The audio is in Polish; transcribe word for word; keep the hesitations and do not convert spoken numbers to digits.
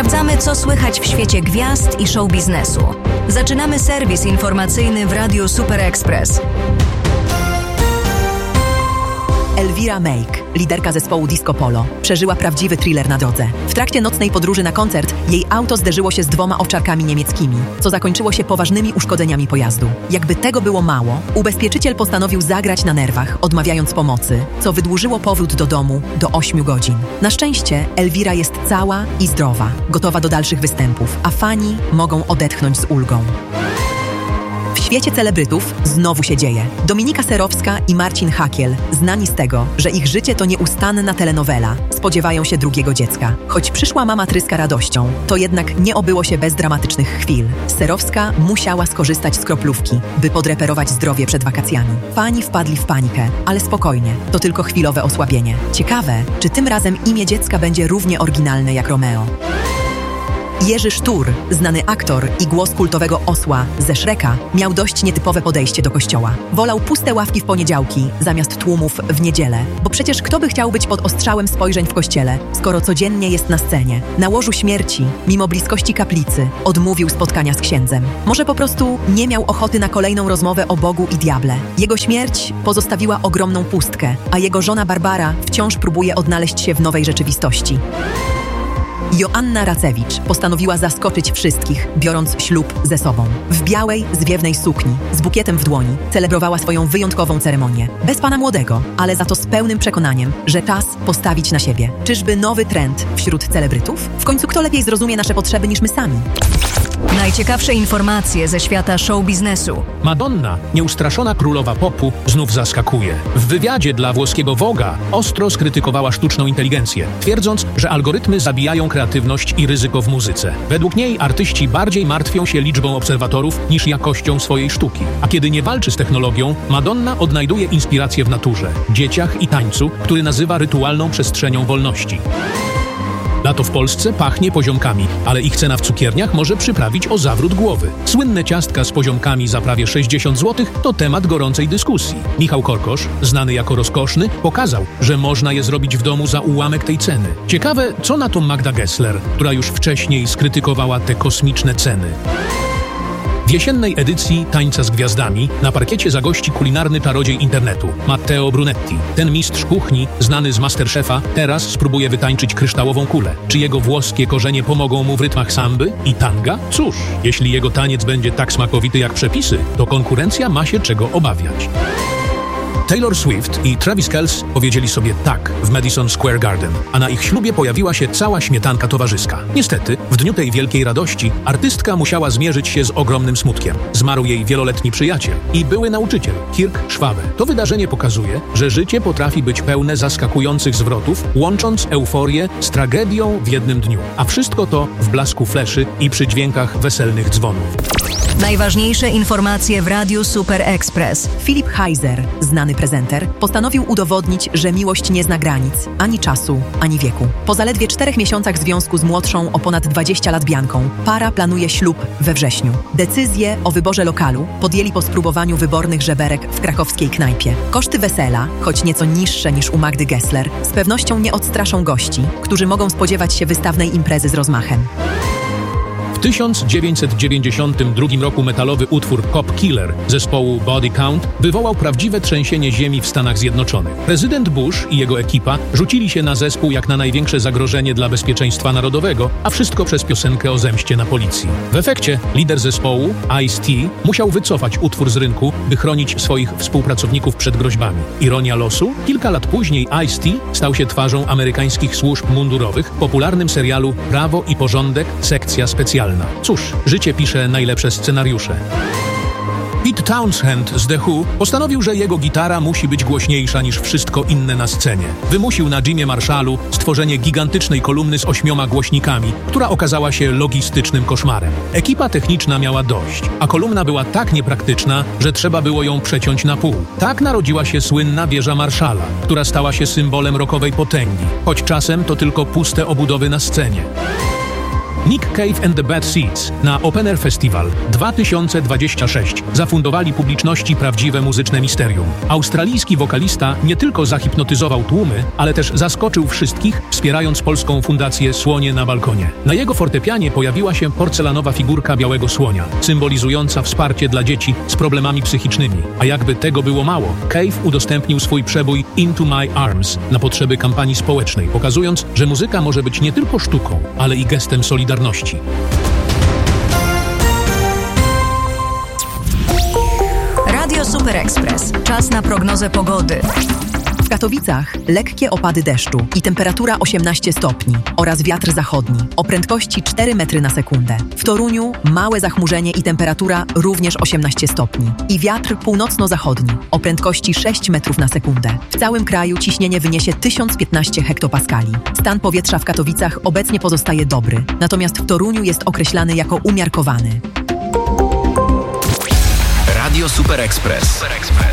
Sprawdzamy, co słychać w świecie gwiazd i show biznesu. Zaczynamy serwis informacyjny w Radiu Super Express. Elvira Meik, liderka zespołu Disco Polo, przeżyła prawdziwy thriller na drodze. W trakcie nocnej podróży na koncert jej auto zderzyło się z dwoma owczarkami niemieckimi, co zakończyło się poważnymi uszkodzeniami pojazdu. Jakby tego było mało, ubezpieczyciel postanowił zagrać na nerwach, odmawiając pomocy, co wydłużyło powrót do domu do ośmiu godzin. Na szczęście Elvira jest cała i zdrowa, gotowa do dalszych występów, a fani mogą odetchnąć z ulgą. W świecie celebrytów znowu się dzieje. Dominika Serowska i Marcin Hakiel, znani z tego, że ich życie to nieustanna telenowela, spodziewają się drugiego dziecka. Choć przyszła mama tryska radością, to jednak nie obyło się bez dramatycznych chwil. Serowska musiała skorzystać z kroplówki, by podreperować zdrowie przed wakacjami. Fani wpadli w panikę, ale spokojnie, to tylko chwilowe osłabienie. Ciekawe, czy tym razem imię dziecka będzie równie oryginalne jak Romeo. Jerzy Sztur, znany aktor i głos kultowego osła ze Shreka, miał dość nietypowe podejście do kościoła. Wolał puste ławki w poniedziałki zamiast tłumów w niedzielę, bo przecież kto by chciał być pod ostrzałem spojrzeń w kościele, skoro codziennie jest na scenie. Na łożu śmierci, mimo bliskości kaplicy, odmówił spotkania z księdzem. Może po prostu nie miał ochoty na kolejną rozmowę o Bogu i diable. Jego śmierć pozostawiła ogromną pustkę, a jego żona Barbara wciąż próbuje odnaleźć się w nowej rzeczywistości. Joanna Racewicz postanowiła zaskoczyć wszystkich, biorąc ślub ze sobą. W białej, zwiewnej sukni, z bukietem w dłoni, celebrowała swoją wyjątkową ceremonię. Bez pana młodego, ale za to z pełnym przekonaniem, że czas postawić na siebie. Czyżby nowy trend wśród celebrytów? W końcu kto lepiej zrozumie nasze potrzeby niż my sami? Najciekawsze informacje ze świata show biznesu. Madonna, nieustraszona królowa popu, znów zaskakuje. W wywiadzie dla włoskiego Vogue'a ostro skrytykowała sztuczną inteligencję, twierdząc, że algorytmy zabijają kreatywność i ryzyko w muzyce. Według niej artyści bardziej martwią się liczbą obserwatorów niż jakością swojej sztuki. A kiedy nie walczy z technologią, Madonna odnajduje inspirację w naturze, dzieciach i tańcu, który nazywa rytualną przestrzenią wolności. Lato w Polsce pachnie poziomkami, ale ich cena w cukierniach może przyprawić o zawrót głowy. Słynne ciastka z poziomkami za prawie sześćdziesiąt złotych to temat gorącej dyskusji. Michał Korkosz, znany jako rozkoszny, pokazał, że można je zrobić w domu za ułamek tej ceny. Ciekawe, co na to Magda Gessler, która już wcześniej skrytykowała te kosmiczne ceny. W jesiennej edycji Tańca z Gwiazdami na parkiecie zagości kulinarny czarodziej internetu Matteo Brunetti. Ten mistrz kuchni, znany z Masterchefa, teraz spróbuje wytańczyć kryształową kulę. Czy jego włoskie korzenie pomogą mu w rytmach samby i tanga? Cóż, jeśli jego taniec będzie tak smakowity jak przepisy, to konkurencja ma się czego obawiać. Taylor Swift i Travis Kelce powiedzieli sobie tak w Madison Square Garden, a na ich ślubie pojawiła się cała śmietanka towarzyska. Niestety, w dniu tej wielkiej radości artystka musiała zmierzyć się z ogromnym smutkiem. Zmarł jej wieloletni przyjaciel i były nauczyciel, Kirk Schwabe. To wydarzenie pokazuje, że życie potrafi być pełne zaskakujących zwrotów, łącząc euforię z tragedią w jednym dniu. A wszystko to w blasku fleszy i przy dźwiękach weselnych dzwonów. Najważniejsze informacje w Radiu Super Express. Filip Heiser, znany prezenter, postanowił udowodnić, że miłość nie zna granic, ani czasu, ani wieku. Po zaledwie czterech miesiącach związku z młodszą o ponad dwadzieścia lat Bianką, para planuje ślub we wrześniu. Decyzję o wyborze lokalu podjęli po spróbowaniu wybornych żeberek w krakowskiej knajpie. Koszty wesela, choć nieco niższe niż u Magdy Gessler, z pewnością nie odstraszą gości, którzy mogą spodziewać się wystawnej imprezy z rozmachem. W tysiąc dziewięćset dziewięćdziesiątym drugim roku metalowy utwór Cop Killer zespołu Body Count wywołał prawdziwe trzęsienie ziemi w Stanach Zjednoczonych. Prezydent Bush i jego ekipa rzucili się na zespół jak na największe zagrożenie dla bezpieczeństwa narodowego, a wszystko przez piosenkę o zemście na policji. W efekcie lider zespołu, Ice-T, musiał wycofać utwór z rynku, by chronić swoich współpracowników przed groźbami. Ironia losu? Kilka lat później Ice-T stał się twarzą amerykańskich służb mundurowych w popularnym serialu Prawo i Porządek, sekcja specjalna. Cóż, życie pisze najlepsze scenariusze. Pete Townshend z The Who postanowił, że jego gitara musi być głośniejsza niż wszystko inne na scenie. Wymusił na Jimie Marshallu stworzenie gigantycznej kolumny z ośmioma głośnikami, która okazała się logistycznym koszmarem. Ekipa techniczna miała dość, a kolumna była tak niepraktyczna, że trzeba było ją przeciąć na pół. Tak narodziła się słynna wieża Marshalla, która stała się symbolem rockowej potęgi, choć czasem to tylko puste obudowy na scenie. Nick Cave and the Bad Seeds na Open Air Festival dwa tysiące dwudziesty szósty zafundowali publiczności prawdziwe muzyczne misterium. Australijski wokalista nie tylko zahipnotyzował tłumy, ale też zaskoczył wszystkich, wspierając polską fundację Słonie na balkonie. Na jego fortepianie pojawiła się porcelanowa figurka białego słonia, symbolizująca wsparcie dla dzieci z problemami psychicznymi. A jakby tego było mało, Cave udostępnił swój przebój Into My Arms na potrzeby kampanii społecznej, pokazując, że muzyka może być nie tylko sztuką, ale i gestem solidarności. Radio Super Express. Czas na prognozę pogody. W Katowicach lekkie opady deszczu i temperatura osiemnaście stopni oraz wiatr zachodni o prędkości cztery metry na sekundę. W Toruniu małe zachmurzenie i temperatura również osiemnaście stopni i wiatr północno-zachodni o prędkości sześć metrów na sekundę. W całym kraju ciśnienie wyniesie tysiąc piętnaście hektopaskali. Stan powietrza w Katowicach obecnie pozostaje dobry, natomiast w Toruniu jest określany jako umiarkowany. Radio Super Express. Super Express.